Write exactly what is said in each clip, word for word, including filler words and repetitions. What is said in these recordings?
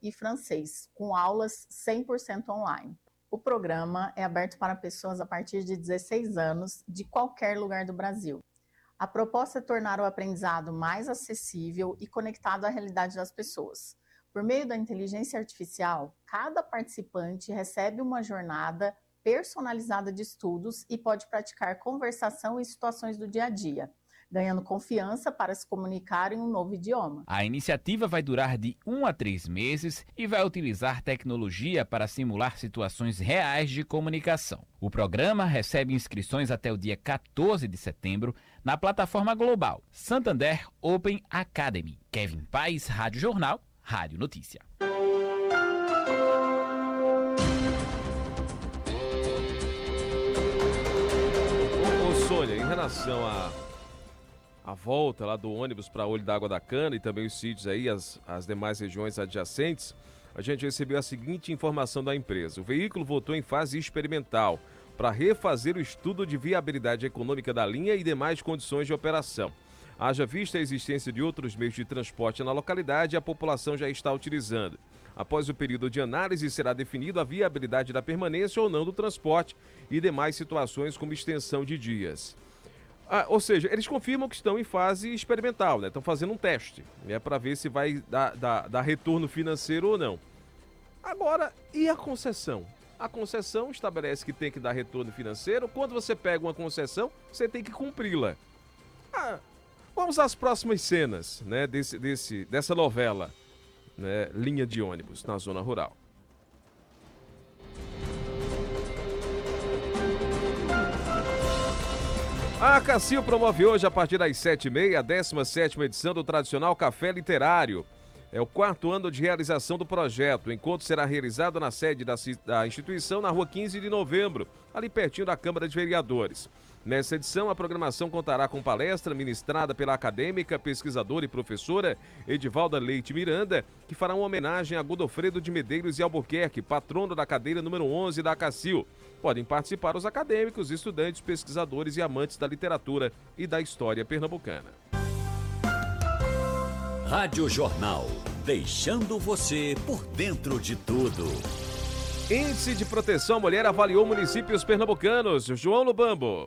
e francês, com aulas cem por cento online. O programa é aberto para pessoas a partir de dezesseis anos, de qualquer lugar do Brasil. A proposta é tornar o aprendizado mais acessível e conectado à realidade das pessoas. Por meio da inteligência artificial, cada participante recebe uma jornada personalizada de estudos e pode praticar conversação e situações do dia a dia, ganhando confiança para se comunicar em um novo idioma. A iniciativa vai durar de um a três meses e vai utilizar tecnologia para simular situações reais de comunicação. O programa recebe inscrições até o dia quatorze de setembro na plataforma global Santander Open Academy. Kevin Paes, Rádio Jornal, Rádio Notícia. Ô, ô Sônia, em relação a a volta lá do ônibus para Olho d'Água da Cana e também os sítios aí, as, as demais regiões adjacentes, a gente recebeu a seguinte informação da empresa. O veículo voltou em fase experimental para refazer o estudo de viabilidade econômica da linha e demais condições de operação. Haja vista a existência de outros meios de transporte na localidade, a população já está utilizando. Após o período de análise, será definido a viabilidade da permanência ou não do transporte e demais situações como extensão de dias. Ah, ou seja, eles confirmam que estão em fase experimental, né? Estão fazendo um teste, né? Para ver se vai dar, dar, dar retorno financeiro ou não. Agora, e a concessão? A concessão estabelece que tem que dar retorno financeiro. Quando você pega uma concessão, você tem que cumpri-la. Ah, vamos às próximas cenas, né? Desse, desse, dessa novela, né? Linha de ônibus na zona rural. A Cacil promove hoje, a partir das sete e meia, a décima sétima edição do tradicional Café Literário. É o quarto ano de realização do projeto. O encontro será realizado na sede da, da instituição, na rua quinze de novembro, ali pertinho da Câmara de Vereadores. Nessa edição, a programação contará com palestra ministrada pela acadêmica, pesquisadora e professora Edivalda Leite Miranda, que fará uma homenagem a Godofredo de Medeiros e Albuquerque, patrono da cadeira número onze da Cacil. Podem participar os acadêmicos, estudantes, pesquisadores e amantes da literatura e da história pernambucana. Rádio Jornal, deixando você por dentro de tudo. Índice de Proteção à Mulher avaliou municípios pernambucanos. João Lubambo.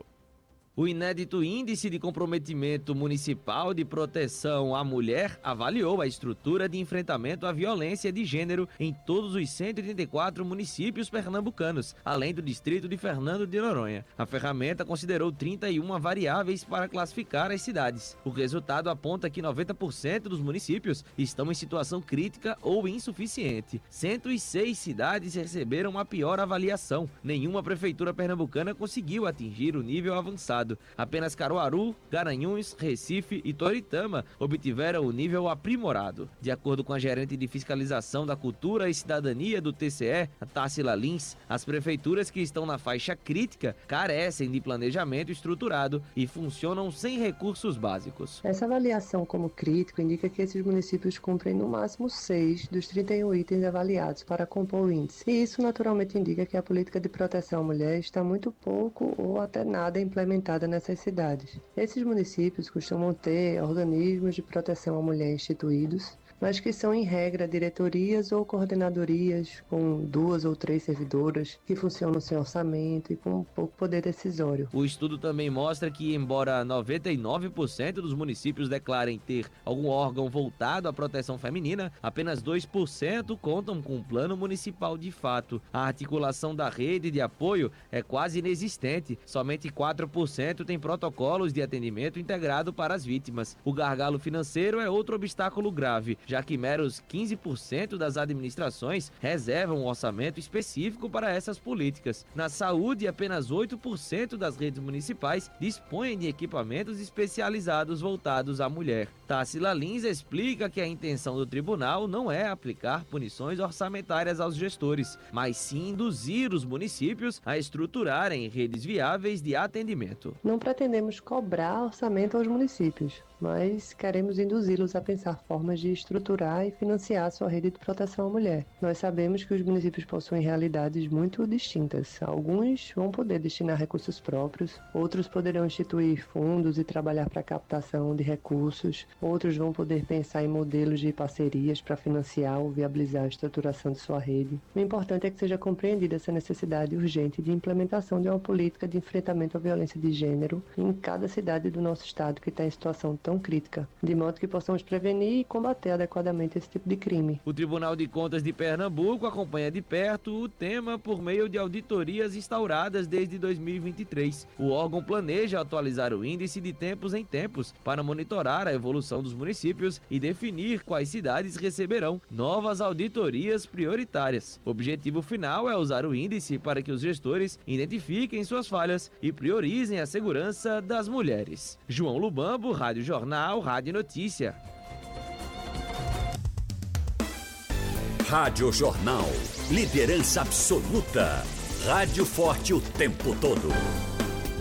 O inédito Índice de Comprometimento Municipal de Proteção à Mulher avaliou a estrutura de enfrentamento à violência de gênero em todos os cento e oitenta e quatro municípios pernambucanos, além do distrito de Fernando de Noronha. A ferramenta considerou trinta e uma variáveis para classificar as cidades. O resultado aponta que noventa por cento dos municípios estão em situação crítica ou insuficiente. cento e seis cidades receberam a pior avaliação. Nenhuma prefeitura pernambucana conseguiu atingir o nível avançado. Apenas Caruaru, Garanhuns, Recife e Toritama obtiveram o nível aprimorado. De acordo com a gerente de Fiscalização da Cultura e Cidadania do T C E, Tássila Lins, as prefeituras que estão na faixa crítica carecem de planejamento estruturado e funcionam sem recursos básicos. Essa avaliação como crítico indica que esses municípios cumprem no máximo seis dos trinta e um itens avaliados para compor o índice. E isso naturalmente indica que a política de proteção à mulher está muito pouco ou até nada implementada nessas cidades. Esses municípios costumam ter organismos de proteção à mulher instituídos, mas que são, em regra, diretorias ou coordenadorias com duas ou três servidoras que funcionam sem orçamento e com pouco poder decisório. O estudo também mostra que, embora noventa e nove por cento dos municípios declarem ter algum órgão voltado à proteção feminina, apenas dois por cento contam com um plano municipal de fato. A articulação da rede de apoio é quase inexistente, somente quatro por cento tem protocolos de atendimento integrado para as vítimas. O gargalo financeiro é outro obstáculo grave, já que meros quinze por cento das administrações reservam um orçamento específico para essas políticas. Na saúde, apenas oito por cento das redes municipais dispõem de equipamentos especializados voltados à mulher. Tássila Lins explica que a intenção do tribunal não é aplicar punições orçamentárias aos gestores, mas sim induzir os municípios a estruturarem redes viáveis de atendimento. Não pretendemos cobrar orçamento aos municípios. mas queremos induzi-los a pensar formas de estruturar e financiar a sua rede de proteção à mulher. Nós sabemos que os municípios possuem realidades muito distintas. Alguns vão poder destinar recursos próprios, outros poderão instituir fundos e trabalhar para a captação de recursos, outros vão poder pensar em modelos de parcerias para financiar ou viabilizar a estruturação de sua rede. O importante é que seja compreendida essa necessidade urgente de implementação de uma política de enfrentamento à violência de gênero em cada cidade do nosso estado que está em situação tão crítica, de modo que possamos prevenir e combater adequadamente esse tipo de crime. O Tribunal de Contas de Pernambuco acompanha de perto o tema por meio de auditorias instauradas desde dois mil e vinte e três. O órgão planeja atualizar o índice de tempos em tempos para monitorar a evolução dos municípios e definir quais cidades receberão novas auditorias prioritárias. O objetivo final é usar o índice para que os gestores identifiquem suas falhas e priorizem a segurança das mulheres. João Lubambo, Rádio Jornal, Rádio Notícia. Rádio Jornal. Liderança absoluta. Rádio forte o tempo todo.